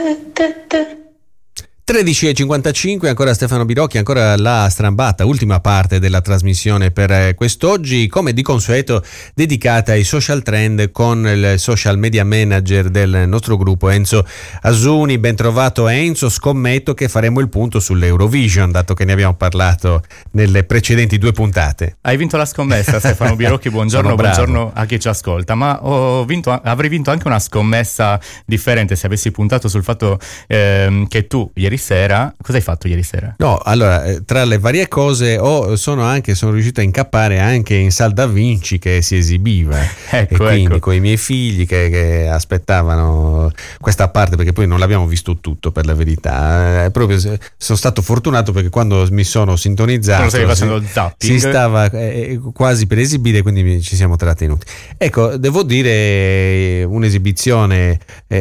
13:55, ancora Stefano Birocchi, ancora la strambata, ultima parte della trasmissione per quest'oggi, come di consueto dedicata ai social trend con il social media manager del nostro gruppo Enzo Asuni. Ben trovato Enzo, scommetto che faremo il punto sull'Eurovision, dato che ne abbiamo parlato nelle precedenti 2 puntate. Hai vinto la scommessa Stefano Birocchi, buongiorno a chi ci ascolta, ma avrei vinto anche una scommessa differente se avessi puntato sul fatto che tu ieri sera, cosa hai fatto ieri sera? No, allora, tra le varie cose sono riuscito a incappare anche in Sal Da Vinci che si esibiva, e quindi con i miei figli che aspettavano questa parte, perché poi non l'abbiamo visto tutto, per la verità. Proprio sono stato fortunato perché quando mi sono sintonizzato si stava quasi per esibire, quindi ci siamo trattenuti. Ecco, devo dire un'esibizione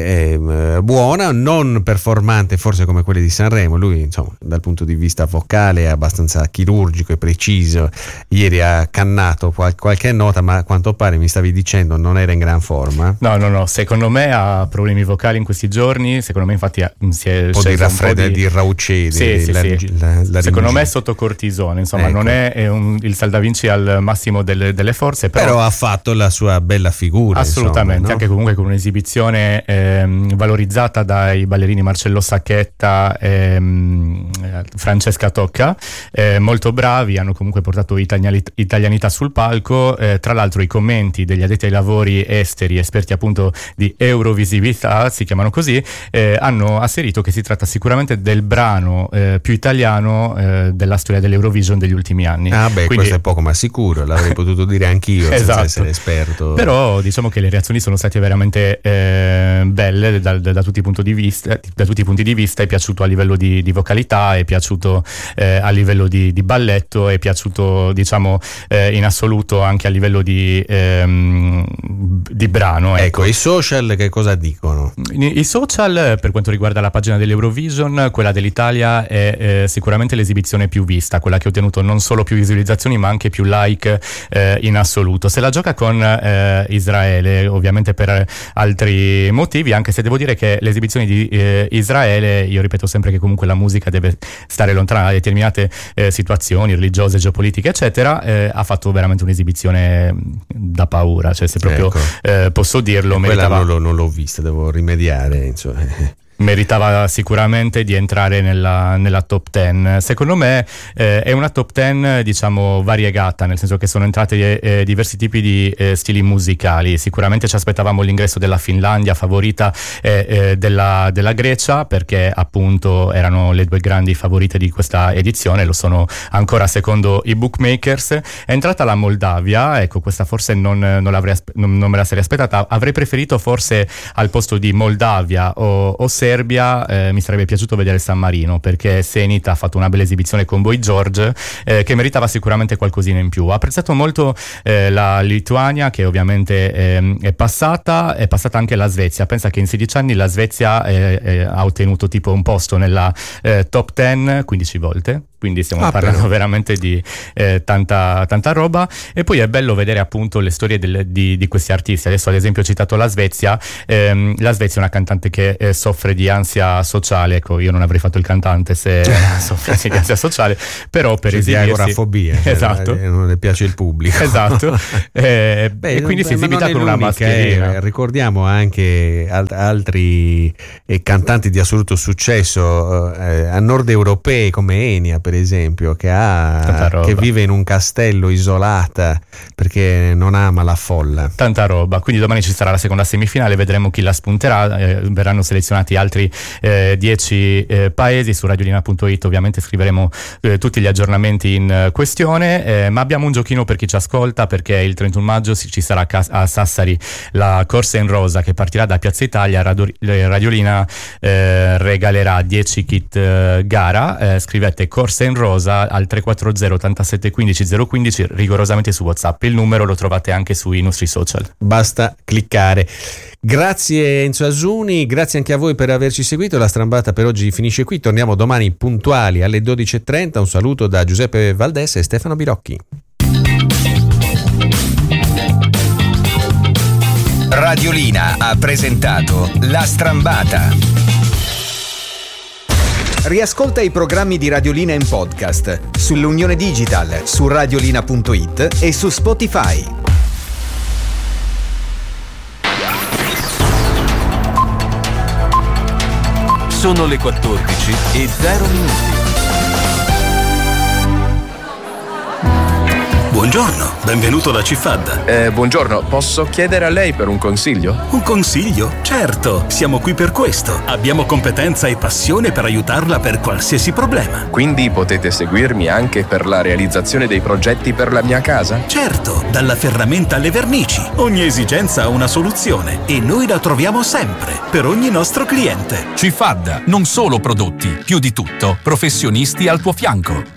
buona, non performante forse come quelle di Sanremo. Lui, insomma, dal punto di vista vocale è abbastanza chirurgico e preciso. Ieri ha cannato qualche nota, ma a quanto pare, mi stavi dicendo, non era in gran forma. No, secondo me ha problemi vocali in questi giorni. Secondo me infatti si è un po' di raffreddore, di raucedi. Sì. Secondo me è sotto cortisone, insomma, ecco. Non è il Sal Da Vinci al massimo delle forze, però ha fatto la sua bella figura. Assolutamente, insomma, no? Anche comunque con un'esibizione valorizzata dai ballerini Marcello Sacchetta e Francesca Tocca, molto bravi, hanno comunque portato italianità sul palco. Tra l'altro i commenti degli addetti ai lavori esteri, esperti appunto di eurovisibilità, si chiamano così, hanno asserito che si tratta sicuramente del brano più italiano della storia dell'Eurovision degli ultimi anni. Quindi, questo è poco ma sicuro, l'avrei potuto dire anch'io senza essere esperto. Però diciamo che le reazioni sono state veramente belle da tutti i punti di vista. È piaciuto a livello di vocalità, è piaciuto a livello di balletto, è piaciuto diciamo in assoluto anche a livello di brano. Ecco, i social che cosa dicono? I social, per quanto riguarda la pagina dell'Eurovision, quella dell'Italia è sicuramente l'esibizione più vista, quella che ha ottenuto non solo più visualizzazioni ma anche più like in assoluto. Se la gioca con Israele, ovviamente per altri motivi, anche se devo dire che le esibizioni di Israele, io ripeto sempre che comunque la musica deve stare lontana da determinate situazioni religiose, geopolitiche eccetera, ha fatto veramente un'esibizione da paura, cioè se proprio posso dirlo, meritava... non l'ho vista, devo rimediare, insomma. Meritava sicuramente di entrare nella top 10. Secondo me è una top 10 diciamo variegata, nel senso che sono entrate diversi tipi di stili musicali. Sicuramente ci aspettavamo l'ingresso della Finlandia, favorita, della Grecia, perché appunto erano le 2 grandi favorite di questa edizione, lo sono ancora secondo i bookmakers. È entrata la Moldavia, ecco, questa forse non me la sarei aspettata. Avrei preferito forse al posto di Moldavia o Serbia, mi sarebbe piaciuto vedere San Marino, perché Zenit ha fatto una bella esibizione con Boy George, che meritava sicuramente qualcosina in più. Ho apprezzato molto la Lituania, che ovviamente è passata anche la Svezia. Pensa che in 16 anni la Svezia ha ottenuto tipo un posto nella top 10 15 volte, quindi stiamo parlando veramente di tanta roba. E poi è bello vedere appunto le storie di questi artisti. Adesso ad esempio ho citato la Svezia. La Svezia è una cantante che soffre di ansia sociale. Ecco, io non avrei fatto il cantante se soffrissi di ansia sociale, però per esibirsi, di agorafobia, esatto, non le piace il pubblico, esatto. E quindi si esibita con una mascherina. Ricordiamo anche altri cantanti di assoluto successo a nord europei come Enya, per esempio, che vive in un castello isolata perché non ama la folla. Tanta roba. Quindi domani ci sarà la seconda semifinale, vedremo chi la spunterà. Verranno selezionati altri 10 paesi. Su radiolina.it ovviamente scriveremo tutti gli aggiornamenti in questione, ma abbiamo un giochino per chi ci ascolta, perché il 31 maggio ci sarà a Sassari la Corsa in Rosa che partirà da Piazza Italia. Radiolina regalerà 10 kit gara. Scrivete Corsa in Rosa al 340 87 15 015 rigorosamente su WhatsApp. Il numero lo trovate anche sui nostri social, basta cliccare. Grazie Enzo Asuni, grazie anche a voi per averci seguito. La strambata per oggi finisce qui, torniamo domani puntuali alle 12:30. Un saluto da Giuseppe Valdés e Stefano Birocchi. Radiolina ha presentato La Strambata. Riascolta i programmi di Radiolina in podcast sull'Unione Digital, su radiolina.it e su Spotify. Sono le 14:00. Buongiorno, benvenuto da Cifad. Buongiorno, posso chiedere a lei per un consiglio? Un consiglio? Certo, siamo qui per questo. Abbiamo competenza e passione per aiutarla per qualsiasi problema. Quindi potete seguirmi anche per la realizzazione dei progetti per la mia casa? Certo, dalla ferramenta alle vernici. Ogni esigenza ha una soluzione e noi la troviamo sempre, per ogni nostro cliente. Cifad, non solo prodotti, più di tutto, professionisti al tuo fianco.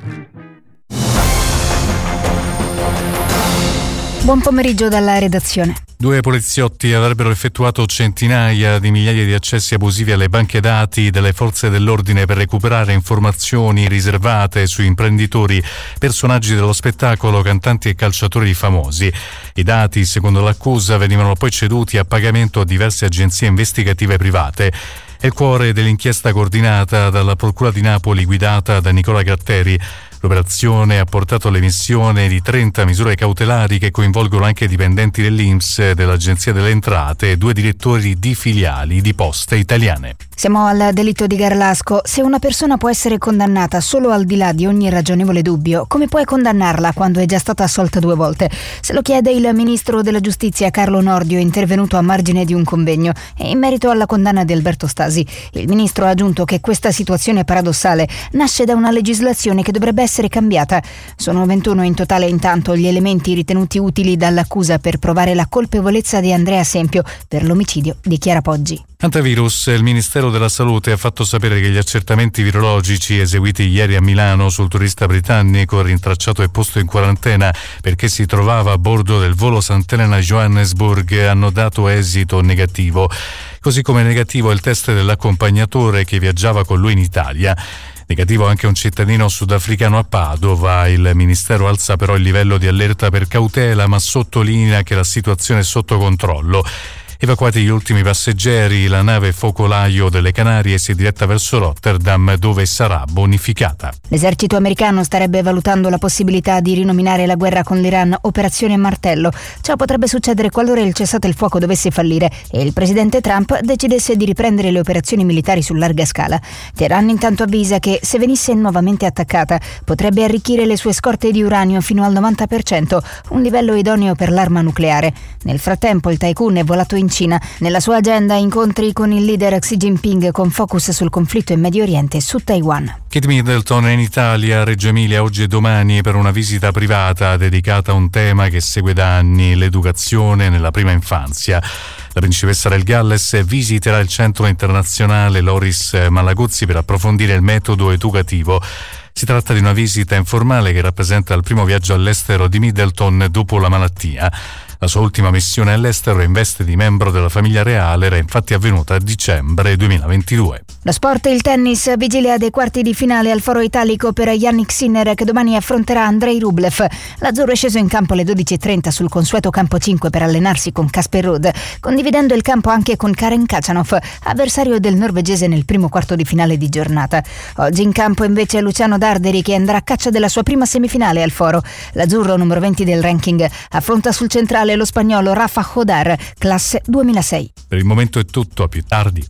Buon pomeriggio dalla redazione. 2 poliziotti avrebbero effettuato centinaia di migliaia di accessi abusivi alle banche dati delle forze dell'ordine per recuperare informazioni riservate su imprenditori, personaggi dello spettacolo, cantanti e calciatori famosi. I dati, secondo l'accusa, venivano poi ceduti a pagamento a diverse agenzie investigative private. È il cuore dell'inchiesta coordinata dalla Procura di Napoli guidata da Nicola Gratteri. L'operazione ha portato all'emissione di 30 misure cautelari che coinvolgono anche dipendenti dell'INPS, dell'Agenzia delle Entrate e 2 direttori di filiali di Poste Italiane. Siamo al delitto di Garlasco. Se una persona può essere condannata solo al di là di ogni ragionevole dubbio, come puoi condannarla quando è già stata assolta 2 volte? Se lo chiede il ministro della Giustizia Carlo Nordio, intervenuto a margine di un convegno, e in merito alla condanna di Alberto Stasi. Il ministro ha aggiunto che questa situazione paradossale nasce da una legislazione che dovrebbe essere cambiata. Sono 21 in totale intanto gli elementi ritenuti utili dall'accusa per provare la colpevolezza di Andrea Sempio per l'omicidio di Chiara Poggi. Antivirus, il Ministero della Salute ha fatto sapere che gli accertamenti virologici eseguiti ieri a Milano sul turista britannico rintracciato e posto in quarantena perché si trovava a bordo del volo Sant'Elena-Johannesburg hanno dato esito negativo. Così come negativo è il test dell'accompagnatore che viaggiava con lui in Italia. Negativo anche un cittadino sudafricano a Padova. Il Ministero alza però il livello di allerta per cautela, ma sottolinea che la situazione è sotto controllo. Evacuati gli ultimi passeggeri, la nave focolaio delle Canarie si è diretta verso Rotterdam, dove sarà bonificata. L'esercito americano starebbe valutando la possibilità di rinominare la guerra con l'Iran Operazione Martello. Ciò potrebbe succedere qualora il cessate il fuoco dovesse fallire e il presidente Trump decidesse di riprendere le operazioni militari su larga scala. Teheran intanto avvisa che se venisse nuovamente attaccata potrebbe arricchire le sue scorte di uranio fino al 90%, un livello idoneo per l'arma nucleare. Nel frattempo il tycoon è volato in Cina. Nella sua agenda incontri con il leader Xi Jinping con focus sul conflitto in Medio Oriente e su Taiwan. Kate Middleton è in Italia, a Reggio Emilia, oggi e domani per una visita privata dedicata a un tema che segue da anni, l'educazione nella prima infanzia. La principessa del Galles visiterà il centro internazionale Loris Malaguzzi per approfondire il metodo educativo. Si tratta di una visita informale che rappresenta il primo viaggio all'estero di Middleton dopo la malattia. La sua ultima missione all'estero in veste di membro della famiglia reale era infatti avvenuta a dicembre 2022. Lo sport e il tennis, vigilia dei quarti di finale al Foro Italico per Yannick Sinner che domani affronterà Andrei Rublev. L'azzurro è sceso in campo alle 12:30 sul consueto campo 5 per allenarsi con Casper Ruud, condividendo il campo anche con Karen Khachanov, avversario del norvegese nel primo quarto di finale di giornata. Oggi in campo invece Luciano Darderi che andrà a caccia della sua prima semifinale al Foro. L'azzurro, numero 20 del ranking, affronta sul centrale lo spagnolo Rafa Jodar, classe 2006. Per il momento è tutto, a più tardi.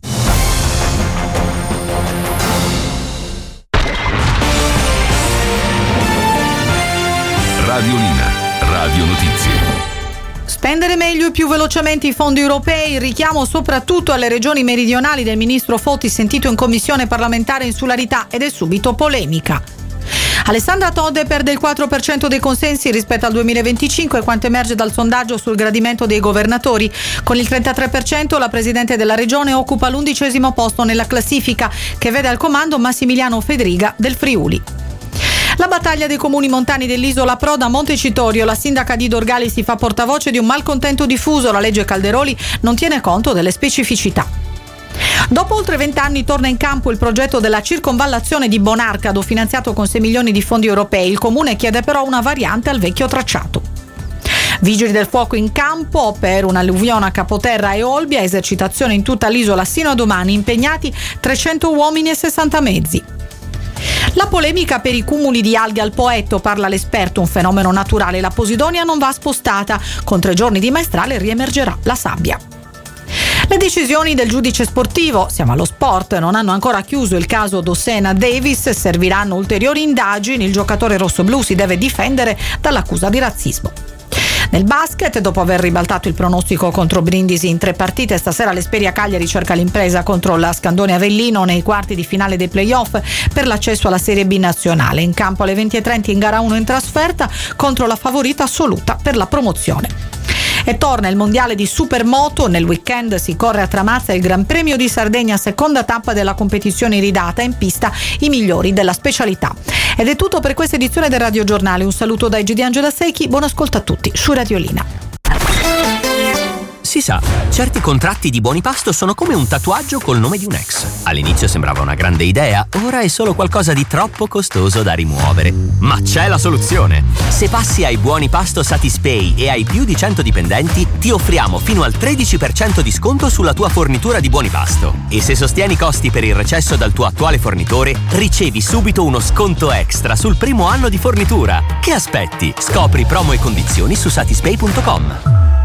Radiolina, Radio Notizie. Spendere meglio e più velocemente i fondi europei, richiamo soprattutto alle regioni meridionali del ministro Foti sentito in commissione parlamentare insularità ed è subito polemica. Alessandra Todde perde il 4% dei consensi rispetto al 2025, quanto emerge dal sondaggio sul gradimento dei governatori. Con il 33% la presidente della regione occupa l'11° posto nella classifica, che vede al comando Massimiliano Fedriga del Friuli. La battaglia dei comuni montani dell'isola Proda a Montecitorio, la sindaca di Dorgali si fa portavoce di un malcontento diffuso, la legge Calderoli non tiene conto delle specificità. Dopo oltre 20 anni torna in campo il progetto della circonvallazione di Bonarcado, finanziato con 6 milioni di fondi europei. Il comune chiede però una variante al vecchio tracciato. Vigili del fuoco in campo per un'alluvione a Capoterra e Olbia, esercitazione in tutta l'isola sino a domani, impegnati 300 uomini e 60 mezzi. La polemica per i cumuli di alghe al Poetto, parla l'esperto, un fenomeno naturale. La posidonia non va spostata. Con 3 giorni di maestrale riemergerà la sabbia. Le decisioni del giudice sportivo, siamo allo sport, non hanno ancora chiuso il caso Dossena Davis, serviranno ulteriori indagini, il giocatore rossoblu si deve difendere dall'accusa di razzismo. Nel basket, dopo aver ribaltato il pronostico contro Brindisi in 3 partite, stasera l'Esperia Cagliari cerca l'impresa contro la Scandone Avellino nei quarti di finale dei playoff per l'accesso alla Serie B nazionale. In campo alle 20:30 in gara 1 in trasferta contro la favorita assoluta per la promozione. E torna il mondiale di Supermoto, nel weekend si corre a Tramazza il Gran Premio di Sardegna, seconda tappa della competizione iridata, in pista i migliori della specialità. Ed è tutto per questa edizione del Radio Giornale, un saluto da G di Angela Secchi, buon ascolto a tutti su Radiolina. Si sa, certi contratti di buoni pasto sono come un tatuaggio col nome di un ex. All'inizio sembrava una grande idea, ora è solo qualcosa di troppo costoso da rimuovere. Ma c'è la soluzione! Se passi ai buoni pasto Satispay e hai più di 100 dipendenti, ti offriamo fino al 13% di sconto sulla tua fornitura di buoni pasto. E se sostieni i costi per il recesso dal tuo attuale fornitore, ricevi subito uno sconto extra sul primo anno di fornitura. Che aspetti? Scopri promo e condizioni su satispay.com.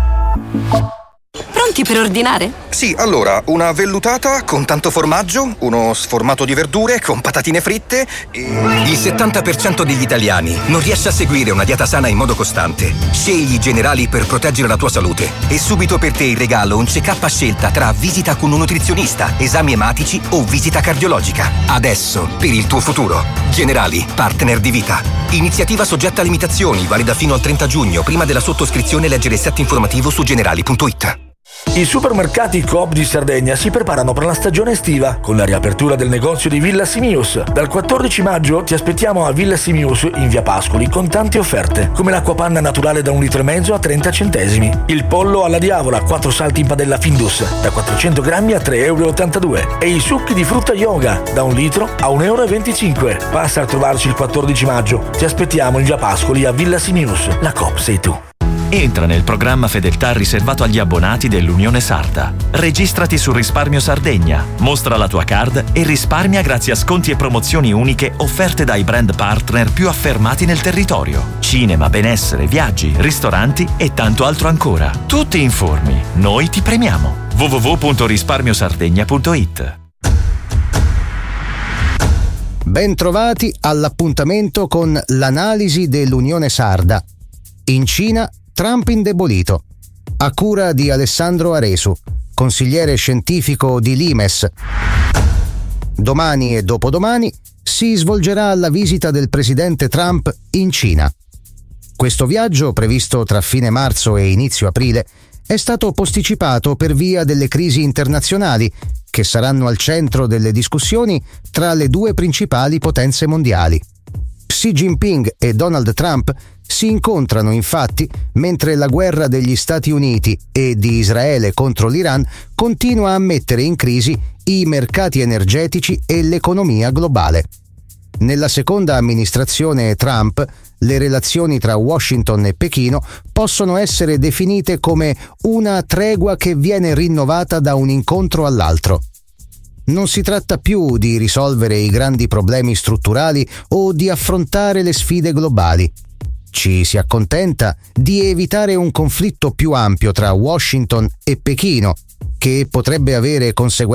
Pronti per ordinare? Sì, allora, una vellutata con tanto formaggio, uno sformato di verdure con patatine fritte e... Il 70% degli italiani non riesce a seguire una dieta sana in modo costante. Scegli i Generali per proteggere la tua salute. E subito per te in regalo un check-up a scelta tra visita con un nutrizionista, esami ematici o visita cardiologica. Adesso, per il tuo futuro. Generali, partner di vita. Iniziativa soggetta a limitazioni, valida fino al 30 giugno. Prima della sottoscrizione leggere il set informativo su generali.it. I supermercati Coop di Sardegna si preparano per la stagione estiva con la riapertura del negozio di Villa Simius. Dal 14 maggio ti aspettiamo a Villa Simius in via Pascoli con tante offerte, come l'acquapanna naturale da 1,5 litri a 30 centesimi, il pollo alla diavola 4 salti in padella Findus da 400 grammi a 3,82 € e i succhi di frutta Yoga da 1 litro a 1,25 €. Passa a trovarci il 14 maggio. Ti aspettiamo in via Pascoli a Villa Simius. La Coop sei tu. Entra nel programma Fedeltà riservato agli abbonati dell'Unione Sarda. Registrati su Risparmio Sardegna, mostra la tua card e risparmia grazie a sconti e promozioni uniche offerte dai brand partner più affermati nel territorio. Cinema, benessere, viaggi, ristoranti e tanto altro ancora. Tu ti informi, noi ti premiamo. www.risparmiosardegna.it. Bentrovati all'appuntamento con l'analisi dell'Unione Sarda. In Cina, Trump indebolito, a cura di Alessandro Aresu, consigliere scientifico di Limes. Domani e dopodomani si svolgerà la visita del presidente Trump in Cina. Questo viaggio, previsto tra fine marzo e inizio aprile, è stato posticipato per via delle crisi internazionali che saranno al centro delle discussioni tra le 2 principali potenze mondiali. Xi Jinping e Donald Trump si incontrano infatti mentre la guerra degli Stati Uniti e di Israele contro l'Iran continua a mettere in crisi i mercati energetici e l'economia globale. Nella seconda amministrazione Trump, le relazioni tra Washington e Pechino possono essere definite come una tregua che viene rinnovata da un incontro all'altro. Non si tratta più di risolvere i grandi problemi strutturali o di affrontare le sfide globali. Ci si accontenta di evitare un conflitto più ampio tra Washington e Pechino, che potrebbe avere conseguenze